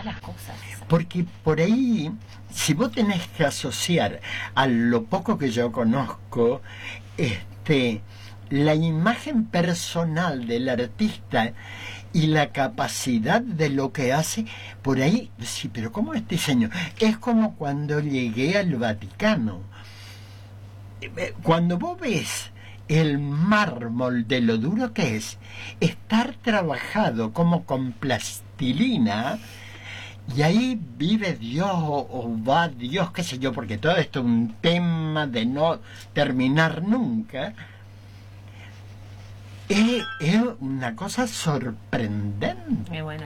las cosas. Porque por ahí, si vos tenés que asociar a lo poco que yo conozco, la imagen personal del artista y la capacidad de lo que hace, por ahí, sí, pero ¿cómo es diseño? Es como cuando llegué al Vaticano. Cuando vos ves el mármol de lo duro que es, estar trabajado como con plastilina, y ahí vive Dios o va Dios, qué sé yo, porque todo esto es un tema de no terminar nunca. Es una cosa sorprendente. Bueno,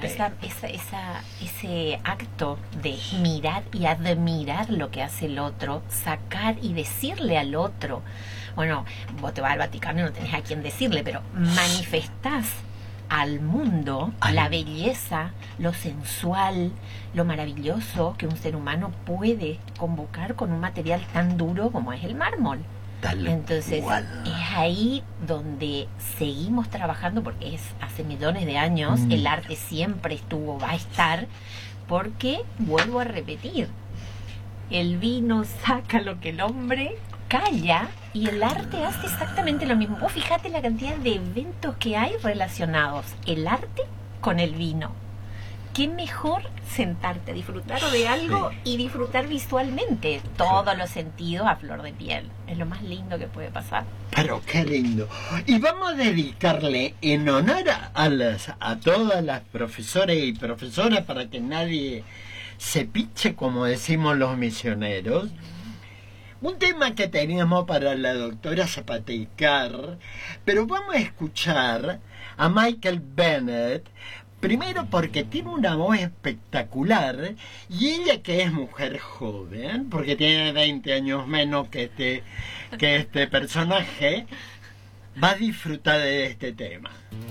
ese acto de mirar y admirar lo que hace el otro, sacar y decirle al otro, bueno, vos te vas al Vaticano y no tenés a quién decirle, pero manifestás al mundo la belleza, lo sensual, lo maravilloso que un ser humano puede convocar con un material tan duro como es el mármol. Entonces es ahí donde seguimos trabajando, porque es hace millones de años, el arte siempre estuvo, va a estar, porque vuelvo a repetir, el vino saca lo que el hombre calla, y el arte hace exactamente lo mismo. Vos fíjate la cantidad de eventos que hay relacionados el arte con el vino. Qué mejor sentarte a disfrutar de algo y disfrutar visualmente, todos los sentidos a flor de piel. Es lo más lindo que puede pasar. Pero qué lindo. Y vamos a dedicarle en honor a todas las profesoras y profesoras, para que nadie se piche, como decimos los misioneros, un tema que teníamos para la doctora Zapaticar, pero vamos a escuchar a Michael Bennett. Primero porque tiene una voz espectacular, y ella, que es mujer joven, porque tiene 20 años menos que este personaje, va a disfrutar de este tema.